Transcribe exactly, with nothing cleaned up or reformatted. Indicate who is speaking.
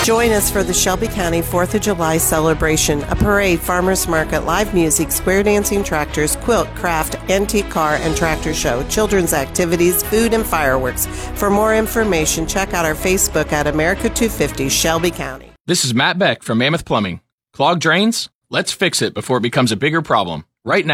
Speaker 1: Join us for the Shelby County fourth of July celebration, a parade, farmers market, live music, square dancing tractors, quilt, craft, antique car, and tractor show, children's activities, food, and fireworks. For more information, check out our Facebook at America two fifty Shelby County.
Speaker 2: This is Matt Beck from Mammoth Plumbing. Clogged drains? Let's fix it before it becomes a bigger problem. Right now.